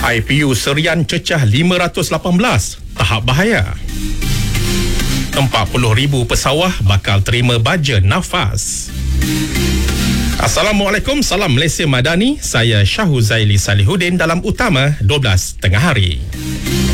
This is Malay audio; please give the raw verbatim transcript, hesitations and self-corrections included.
I P U Serian cecah lima ratus lapan belas, tahap bahaya. empat puluh ribu pesawah bakal terima baja nafas. Assalamualaikum, salam Malaysia Madani. Saya Syahuzaili Salihuddin dalam Utama dua belas tengah hari.